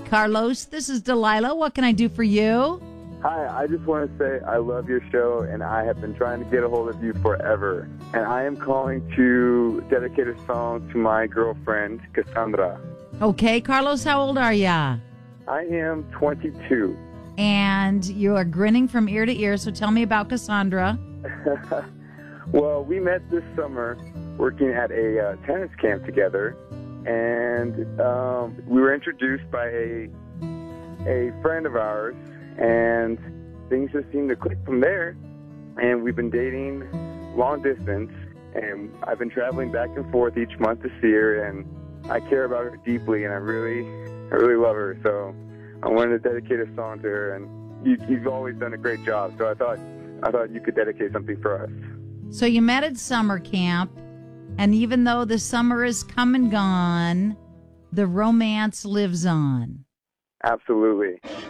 Carlos. This is Delilah. What can I do for you? Hi, I just want to say I love your show, and I have been trying to get a hold of you forever. And I am calling to dedicate a song to my girlfriend, Cassandra. Okay, Carlos, how old are ya? I am 22. And you are grinning from ear to ear, so tell me about Cassandra. Well, we met this summer working at a tennis camp together, and we were introduced by a friend of ours, and things just seemed to click from there. And we've been dating long distance, and I've been traveling back and forth each month to see her, and I care about her deeply, and I really love her. So I wanted to dedicate a song to her, and you've always done a great job. So I thought you could dedicate something for us. So you met at summer camp, and even though the summer is come and gone, the romance lives on. Absolutely.